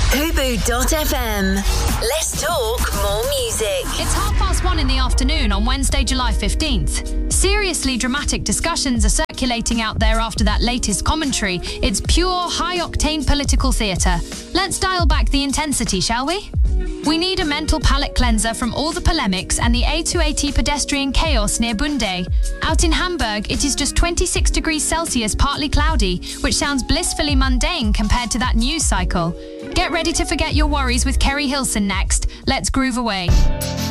Fubu.fm. Let's talk more music. It's 1:30 in the afternoon on Wednesday, July 15th. Seriously dramatic discussions are circulating out there after that latest commentary. It's pure, high-octane political theatre. Let's dial back the intensity, shall we? We need a mental palate cleanser from all the polemics and the A280 pedestrian chaos near Bunde. Out in Hamburg, it is just 26 degrees Celsius, partly cloudy, which sounds blissfully mundane compared to that news cycle. Get ready to forget your worries with Kerry Hilson next. Let's groove away.